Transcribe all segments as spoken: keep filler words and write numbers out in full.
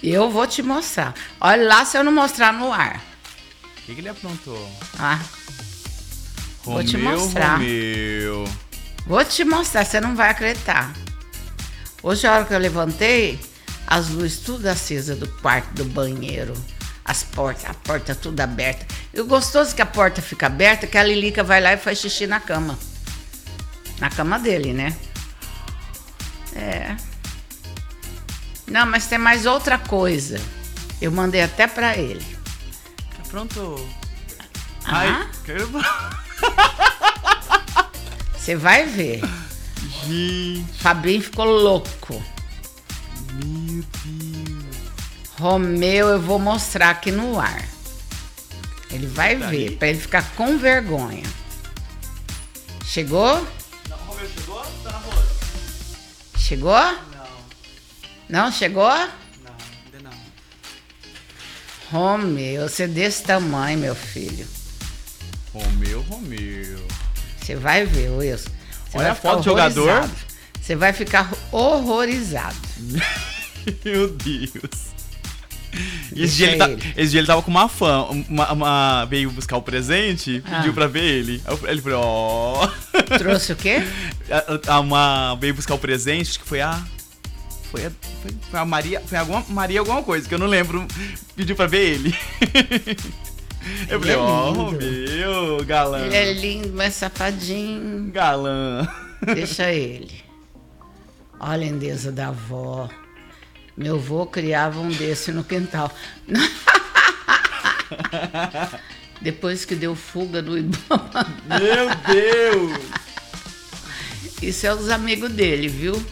Eu vou te mostrar. Olha lá se eu não mostrar no ar. O que, que ele aprontou? Ah, Romeu, vou te mostrar. Romeu. Vou te mostrar, você não vai acreditar. Hoje, a hora que eu levantei, as luzes tudo acesas do quarto, do banheiro. As portas, a porta tudo aberta. E o gostoso é que a porta fica aberta, que a Lilica vai lá e faz xixi na cama. Na cama dele, né? É. Não, mas tem mais outra coisa. Eu mandei até pra ele. Aprontou. Ah? Ai, quero... Você vai ver. Gente, Fabrinho ficou louco. meu Deus. Romeu, eu vou mostrar aqui no ar. Ele vai Tá ver, aí? pra ele ficar com vergonha. Chegou? Não, Romeu chegou? Tá na rua? Chegou? Não, Não chegou? não, ainda não. Romeu, você é desse tamanho, meu filho. Romeu, Romeu. Você vai ver, Wilson. Você Olha vai a ficar foto do jogador. horrorizado. Você vai ficar horrorizado. Meu Deus. E esse Deixa dia, ele tá, ele. esse dia ele tava com uma fã, uma, uma- veio buscar o presente, pediu Ah. pra ver ele. Aí eu- Ele falou, ó. Trouxe o quê? A, a- uma veio buscar o presente, acho que foi a. Foi a, foi, foi a Maria. Foi alguma Maria alguma coisa, que eu não lembro. Pediu pra ver ele. Eu Ele falei, é ó, lindo. Romeu, galã. Ele é lindo, mas safadinho. Galã. Deixa ele. Olha a lindeza da avó. Meu avô criava um desse no quintal. Depois que deu fuga do Ibama. Meu Deus. Isso é os amigos dele, viu?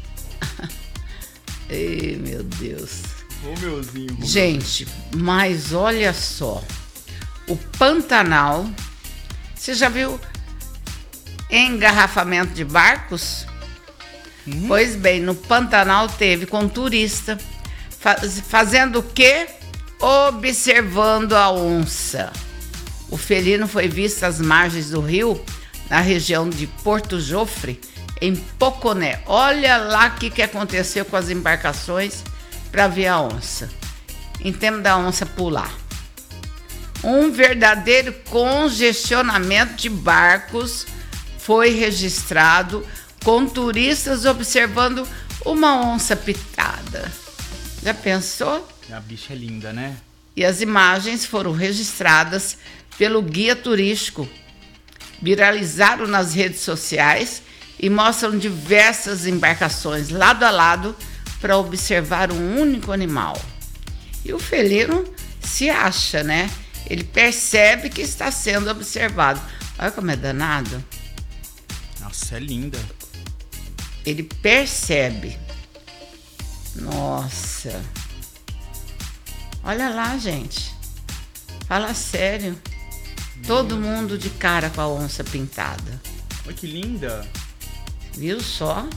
Ei, meu Deus. Romeuzinho. Romeu. Gente, mas olha só. O Pantanal. Você já viu engarrafamento de barcos? Uhum. Pois bem, no Pantanal teve com turista faz- fazendo o quê? Observando a onça. O felino foi visto às margens do rio, na região de Porto Jofre, em Poconé. Olha lá o que, que aconteceu com as embarcações para ver a onça. Em tempo da onça pular. Um verdadeiro congestionamento de barcos foi registrado com turistas observando uma onça pitada. Já pensou? A bicha é linda, né? E as imagens foram registradas pelo guia turístico, viralizaram nas redes sociais e mostram diversas embarcações lado a lado para observar um único animal. E o felino se acha, né? Ele percebe que está sendo observado. Olha como é danado. Nossa, é linda. Ele percebe. Nossa. Olha lá, gente. Fala sério. Todo mundo de cara com a onça pintada. Olha que linda. Viu só?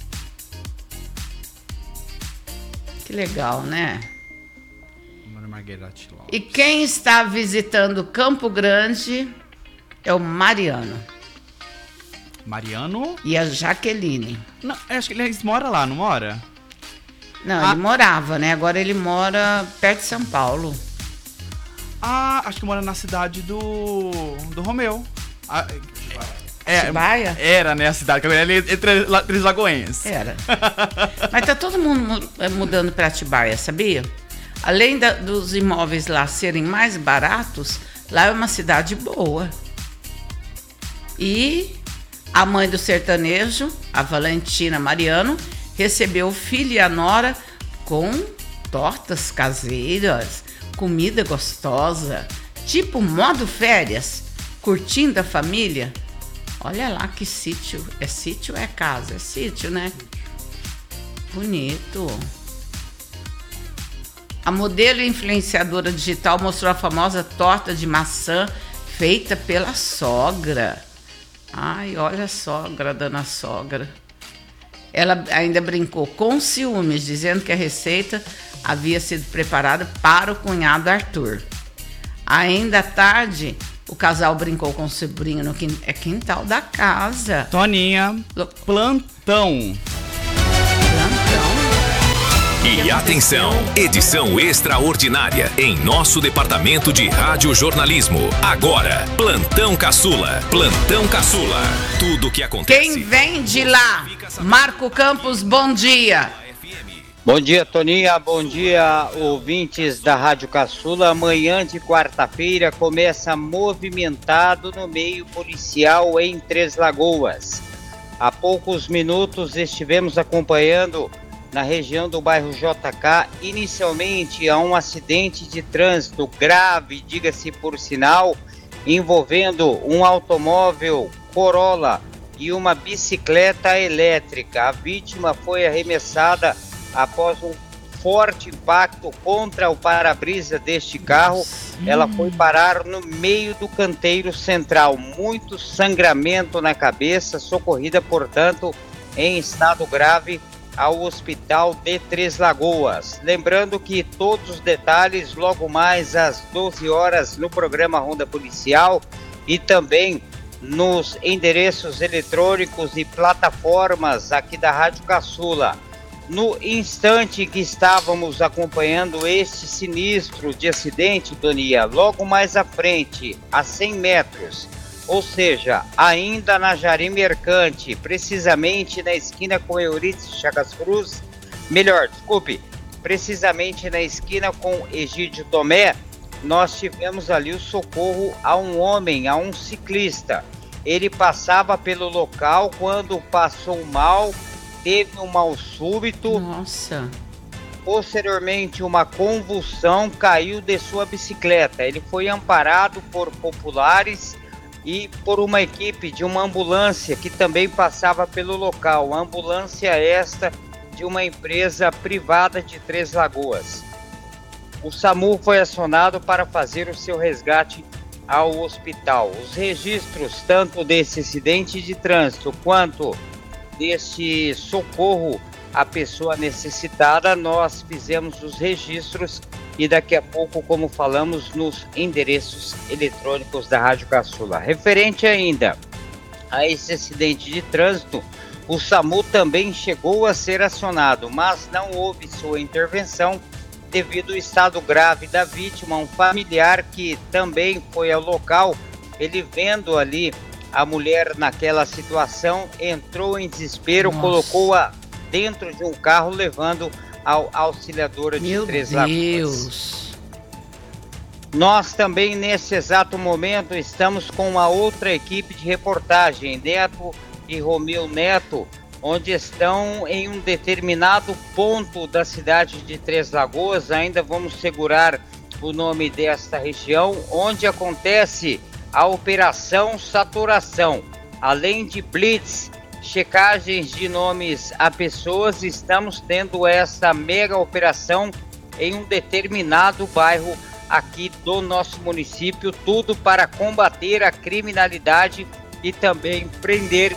Que legal, né? Ana Marguerite Lopes. E quem está visitando Campo Grande é o Mariano Mariano? e a Jaqueline. Não, eu acho que ele mora lá, não mora? Não, Ah. ele morava, né? Agora ele mora perto de São Paulo. Ah, acho que mora na cidade do. do Romeu. Ah, é, Atibaia? era, né, a cidade, que agora ele é entre La- Três Lagoinhas. Era. Mas tá todo mundo mu- mudando para Atibaia, sabia? Além da- dos imóveis lá serem mais baratos, lá é uma cidade boa. E a mãe do sertanejo, a Valentina Mariano, recebeu o filho e a nora com tortas caseiras, comida gostosa, tipo modo férias, curtindo a família. Olha lá que sítio. É sítio ou é casa? É sítio, né? Bonito. A modelo e influenciadora digital mostrou a famosa torta de maçã feita pela sogra. Ai, olha a sogra, dona sogra. Ela ainda brincou com ciúmes, dizendo que a receita havia sido preparada para o cunhado Arthur. Ainda à tarde, o casal brincou com o sobrinho no quin- é quintal da casa. Toninha, Lo- plantão. Plantão. E atenção, edição extraordinária em nosso departamento de radiojornalismo. Agora, Plantão Caçula. Plantão Caçula. Tudo o que acontece. Quem vem de lá? Marco Campos, bom dia. Bom dia, Toninha. Bom dia, ouvintes da Rádio Caçula. Amanhã de quarta-feira começa movimentado no meio policial em Três Lagoas. Há poucos minutos estivemos acompanhando na região do bairro J K, inicialmente há um acidente de trânsito grave, diga-se por sinal, envolvendo um automóvel Corolla e uma bicicleta elétrica. A vítima foi arremessada após um forte impacto contra o para-brisa deste carro. Ela foi parar no meio do canteiro central. Muito sangramento na cabeça, socorrida, portanto, em estado grave ao Hospital de Três Lagoas. Lembrando que todos os detalhes logo mais às doze horas no programa Ronda Policial e também nos endereços eletrônicos e plataformas aqui da Rádio Caçula. No instante que estávamos acompanhando este sinistro de acidente, Tonia, logo mais à frente, a cem metros, ou seja, ainda na Jari Mercante, precisamente na esquina com Euridice Chagas Cruz, melhor, desculpe, precisamente na esquina com Egídio Tomé, nós tivemos ali o socorro a um homem, a um ciclista. Ele passava pelo local quando passou mal, teve um mal súbito. Nossa. Posteriormente, uma convulsão, caiu de sua bicicleta. Ele foi amparado por populares e por uma equipe de uma ambulância que também passava pelo local. Ambulância esta de uma empresa privada de Três Lagoas. O SAMU foi acionado para fazer o seu resgate ao hospital. Os registros tanto desse acidente de trânsito quanto desse socorro à pessoa necessitada, nós fizemos os registros e daqui a pouco, como falamos, nos endereços eletrônicos da Rádio Caçula. Referente ainda a esse acidente de trânsito, o SAMU também chegou a ser acionado, mas não houve sua intervenção devido ao estado grave da vítima. Um familiar que também foi ao local, ele vendo ali a mulher naquela situação, entrou em desespero, Nossa. colocou-a dentro de um carro, levando ao auxiliadora de Meu Três Deus. Lagoas. Nós também, nesse exato momento, estamos com uma outra equipe de reportagem, Neto e Romeu Neto, onde estão em um determinado ponto da cidade de Três Lagoas. Ainda vamos segurar o nome desta região, onde acontece a Operação Saturação. Além de blitz, checagens de nomes a pessoas, estamos tendo essa mega operação em um determinado bairro aqui do nosso município, tudo para combater a criminalidade e também prender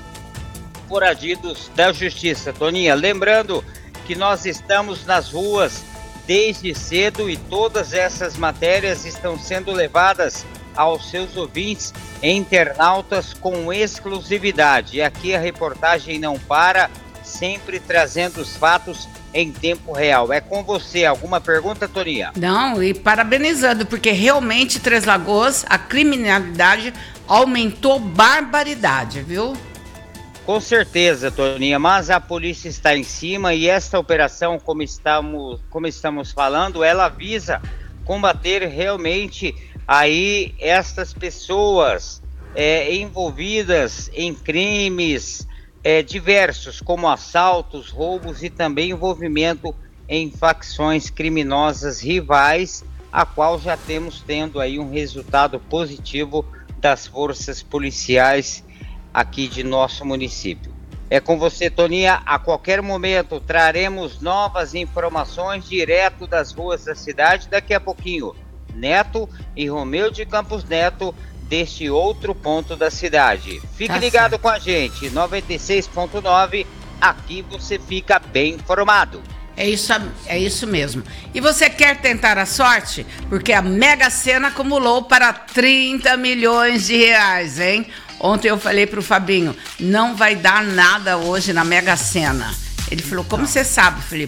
foragidos da justiça. Toninha, lembrando que nós estamos nas ruas desde cedo e todas essas matérias estão sendo levadas aos seus ouvintes e internautas com exclusividade. E aqui a reportagem não para, sempre trazendo os fatos em tempo real. É com você. Alguma pergunta, Toninha? Não, e parabenizando, porque realmente Três Lagoas, a criminalidade aumentou barbaridade, viu? Com certeza, Toninha, mas a polícia está em cima e esta operação, como estamos, como estamos falando, ela visa combater realmente aí estas pessoas é, envolvidas em crimes é, diversos, como assaltos, roubos e também envolvimento em facções criminosas rivais, a qual já temos tendo aí um resultado positivo das forças policiais aqui de nosso município. É com você, Toninha. A qualquer momento traremos novas informações direto das ruas da cidade. Daqui a pouquinho, Neto e Romeu de Campos Neto, deste outro ponto da cidade. Fique tá ligado certo com a gente, noventa e seis ponto nove, aqui você fica bem informado. É isso, é isso mesmo. E você quer tentar a sorte? Porque a Mega Sena acumulou para trinta milhões de reais, hein? Ontem eu falei pro Fabinho, não vai dar nada hoje na Mega Sena. Ele falou, como você sabe, Felipe?